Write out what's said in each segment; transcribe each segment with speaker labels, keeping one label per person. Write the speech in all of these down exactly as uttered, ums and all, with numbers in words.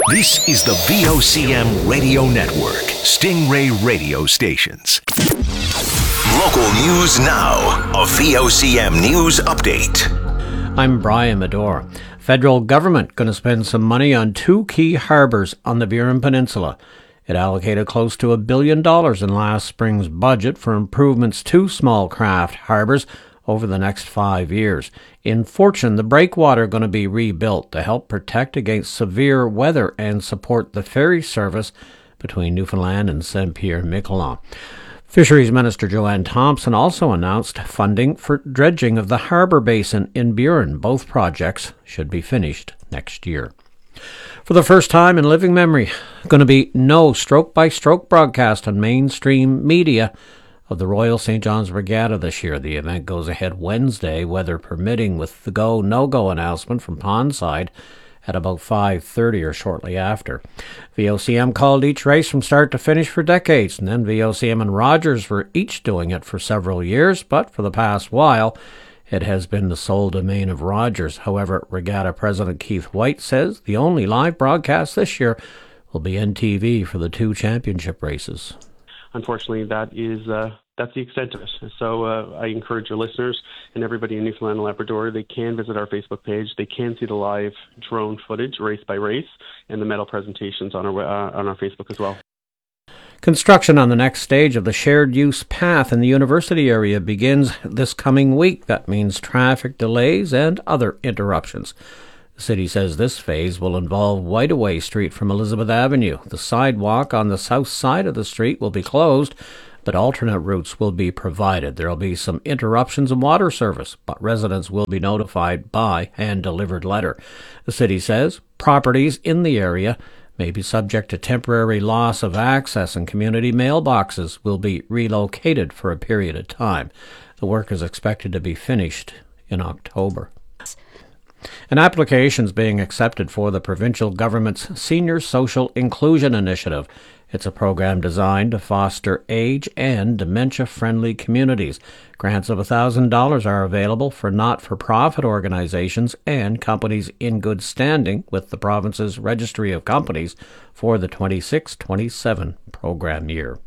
Speaker 1: This is the V O C M Radio Network, Stingray Radio Stations. Local news now, a V O C M News Update.
Speaker 2: I'm Brian Medore. Federal government going to spend some money on two key harbours on the Burin Peninsula. It allocated close to a billion dollars in last spring's budget for improvements to small craft harbours over the next five years. In Fortune, the breakwater going to be rebuilt to help protect against severe weather and support the ferry service between Newfoundland and Saint-Pierre-Miquelon. Fisheries Minister Joanne Thompson also announced funding for dredging of the harbour basin in Burin. Both projects should be finished next year. For the first time in living memory, going to be no stroke-by-stroke broadcast on mainstream media of the Royal Saint John's Regatta this year. The event goes ahead Wednesday, weather permitting, with the go, no-go announcement from Pondside at about five thirty or shortly after. V O C M called each race from start to finish for decades, and then V O C M and Rogers were each doing it for several years, but for the past while, it has been the sole domain of Rogers. However, Regatta President Keith White says the only live broadcast this year will be N T V for the two championship races.
Speaker 3: Unfortunately, that is uh, that's the extent of it. So uh, I encourage your listeners and everybody in Newfoundland and Labrador, they can visit our Facebook page. They can see the live drone footage, race by race, and the medal presentations on our uh, on our Facebook as well.
Speaker 2: Construction on the next stage of the shared use path in the university area begins this coming week. That means traffic delays and other interruptions. The city says this phase will involve Whiteaway Street from Elizabeth Avenue. The sidewalk on the south side of the street will be closed, but alternate routes will be provided. There will be some interruptions in water service, but residents will be notified by hand-delivered letter. The city says properties in the area may be subject to temporary loss of access, and community mailboxes will be relocated for a period of time. The work is expected to be finished in October. An application is being accepted for the provincial government's Senior Social Inclusion Initiative. It's a program designed to foster age and dementia-friendly communities. Grants of one thousand dollars are available for not-for-profit organizations and companies in good standing with the province's Registry of Companies for the twenty-six twenty-seven program year.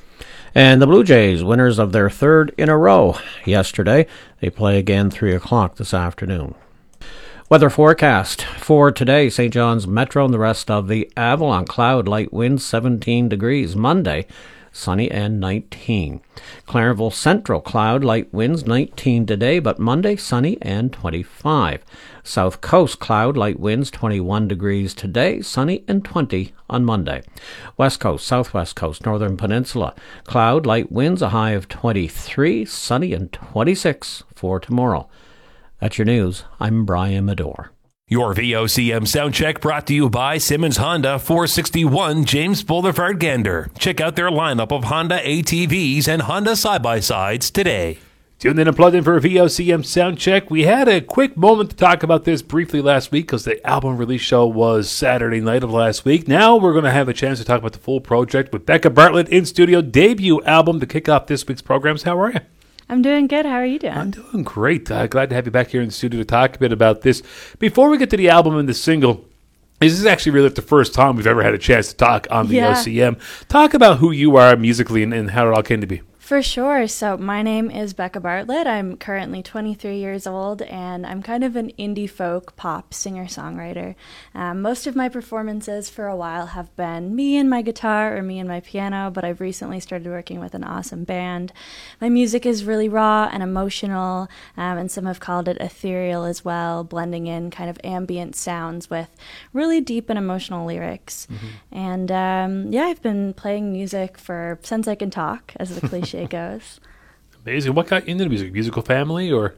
Speaker 2: And the Blue Jays, winners of their third in a row yesterday, they play again three o'clock this afternoon. Weather forecast for today, Saint John's Metro and the rest of the Avalon. Cloud, light winds, seventeen degrees. Monday, sunny and nineteen. Clarenville Central, cloud, light winds, nineteen today, but Monday, sunny and twenty-five. South Coast, cloud, light winds, twenty-one degrees today, sunny and twenty on Monday. West Coast, Southwest Coast, Northern Peninsula, cloud, light winds, a high of twenty-three, sunny and twenty-six for tomorrow. That's your news. I'm Brian Medore.
Speaker 1: Your V O C M sound check brought to you by Simmons Honda, four sixty-one James Boulevard, Gander. Check out their lineup of Honda A T Vs and Honda side-by-sides today.
Speaker 4: Tuned in and plugged in for a V O C M sound check. We had a quick moment to talk about this briefly last week because the album release show was Saturday night of last week. Now we're going to have a chance to talk about the full project with Becca Bartlett in studio. Debut album to kick off this week's programs. How are you?
Speaker 5: I'm doing good. How are you doing?
Speaker 4: I'm doing great. Uh, glad to have you back here in the studio to talk a bit about this. Before we get to the album and the single, this is actually really the first time we've ever had a chance to talk on the
Speaker 5: yeah.
Speaker 4: O C M. Talk about who you are musically and, and how it all came to be.
Speaker 5: For sure. So my name is Becca Bartlett. I'm currently twenty-three years old, and I'm kind of an indie folk pop singer-songwriter. Um, most of my performances for a while have been me and my guitar or me and my piano, but I've recently started working with an awesome band. My music is really raw and emotional, um, and some have called it ethereal as well, blending in kind of ambient sounds with really deep and emotional lyrics. Mm-hmm. And um, yeah, I've been playing music for since I can talk, as the cliche goes.
Speaker 4: Amazing. What got you into music? Musical family or?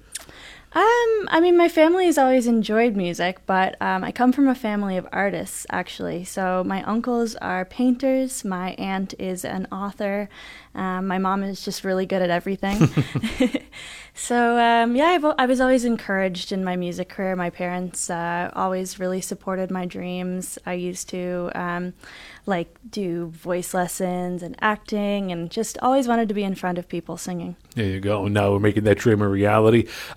Speaker 5: Um, I mean, my family has always enjoyed music, but um, I come from a family of artists, actually. So my uncles are painters, my aunt is an author, um, my mom is just really good at everything. So, um, yeah, I've, I was always encouraged in my music career. My parents uh, always really supported my dreams. I used to, um, like, do voice lessons and acting and just always wanted to be in front of people singing.
Speaker 4: There you go. Now we're making that dream a reality. Uh, we'll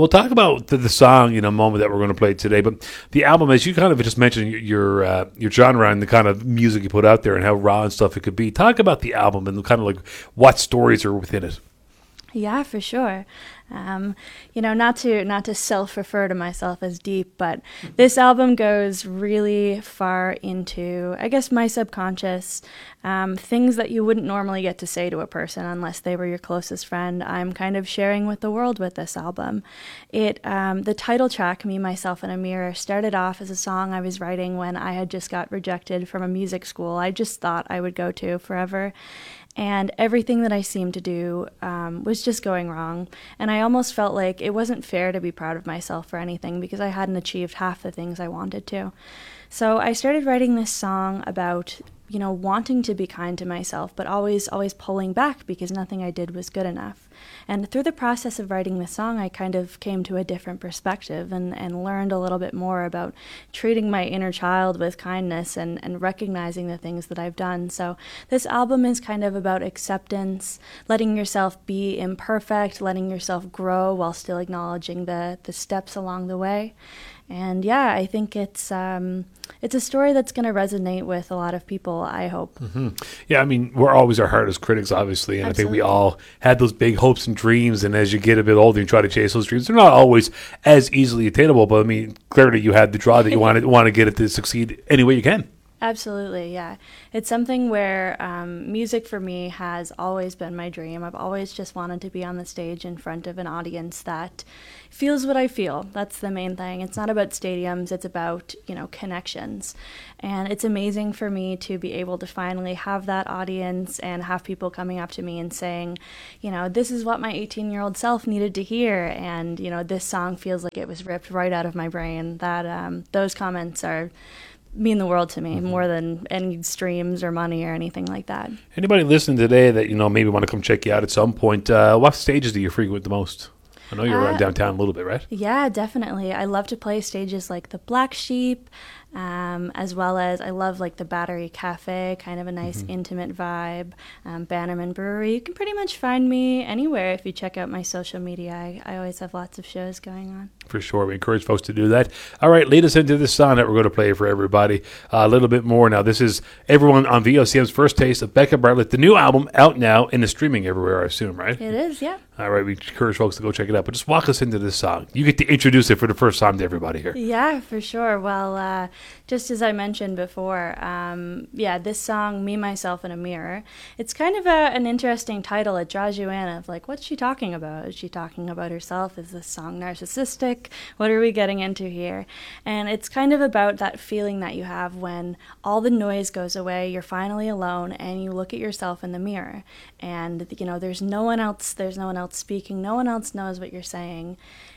Speaker 4: talk about the, the song in a moment that we're going to play today. But the album, as you kind of just mentioned, your uh, your genre and the kind of music you put out there and how raw and stuff it could be. Talk about the album and kind of like what stories are within it.
Speaker 5: Yeah, for sure. Um, you know, not to not to self-refer to myself as deep, but this album goes really far into, I guess, my subconscious, um, things that you wouldn't normally get to say to a person unless they were your closest friend. I'm kind of sharing with the world with this album. It, um, the title track, Me, Myself, and a Mirror, started off as a song I was writing when I had just got rejected from a music school I just thought I would go to forever. And everything that I seemed to do um, was just going wrong. And I almost felt like it wasn't fair to be proud of myself for anything because I hadn't achieved half the things I wanted to. So I started writing this song about, you know, wanting to be kind to myself, but always, always pulling back because nothing I did was good enough. And through the process of writing this song, I kind of came to a different perspective and, and learned a little bit more about treating my inner child with kindness and, and recognizing the things that I've done. So this album is kind of about acceptance, letting yourself be imperfect, letting yourself grow while still acknowledging the, the steps along the way. And yeah, I think it's um, it's a story that's going to resonate with a lot of people, I hope.
Speaker 4: Mm-hmm. Yeah, I mean, we're always our hardest critics, obviously, and
Speaker 5: Absolutely.
Speaker 4: I think we all had those big hopes and dreams, and as you get a bit older, you try to chase those dreams. They're not always as easily attainable, but I mean, clearly you had the draw that you want to, want to get it to succeed any way you can.
Speaker 5: Absolutely, yeah. It's something where um, music for me has always been my dream. I've always just wanted to be on the stage in front of an audience that feels what I feel. That's the main thing. It's not about stadiums, it's about, you know, connections. And it's amazing for me to be able to finally have that audience and have people coming up to me and saying, you know, this is what my eighteen-year-old self needed to hear. And, you know, this song feels like it was ripped right out of my brain. That um, those comments are mean the world to me, mm-hmm. more than any streams or money or anything like that.
Speaker 4: Anybody listening today that, you know, maybe want to come check you out at some point, uh, what stages do you frequent the most? I know you're uh, around downtown a little bit, right?
Speaker 5: Yeah, definitely. I love to play stages like the Black Sheep, um, as well as I love like the Battery Cafe, kind of a nice mm-hmm. intimate vibe. Um, Bannerman Brewery. You can pretty much find me anywhere if you check out my social media. I, I always have lots of shows going on.
Speaker 4: For sure. We encourage folks to do that. All right, lead us into this song that we're going to play for everybody uh, a little bit more. Now, this is everyone on V O C M's first taste of Becca Bartlett, the new album out now and is streaming everywhere, I assume, right?
Speaker 5: It is, yeah.
Speaker 4: All right, we encourage folks to go check it out. But just walk us into this song. You get to introduce it for the first time to everybody here.
Speaker 5: Yeah, for sure. Well, uh, just as I mentioned before, um, yeah, this song, Me, Myself, and a Mirror, it's kind of a, an interesting title. It draws you in of like, what's she talking about? Is she talking about herself? Is this song narcissistic? What are we getting into here? And it's kind of about that feeling that you have when all the noise goes away, you're finally alone, and you look at yourself in the mirror. And, you know, there's no one else, there's no one else speaking, no one else knows what you're saying,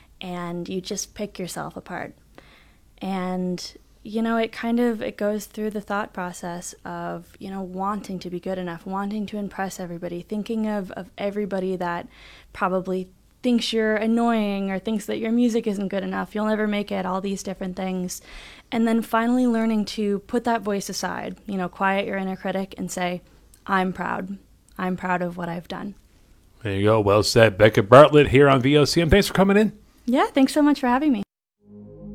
Speaker 5: and you just pick yourself apart. And, you know, it kind of, it goes through the thought process of, you know, wanting to be good enough, wanting to impress everybody, thinking of, of everybody that probably thinks you're annoying or thinks that your music isn't good enough, you'll never make it, all these different things. And then finally learning to put that voice aside, you know, quiet your inner critic and say, I'm proud. I'm proud of what I've done.
Speaker 4: There you go. Well said. Becca Bartlett here on V O C M. Thanks for coming in.
Speaker 5: Yeah, thanks so much for having me.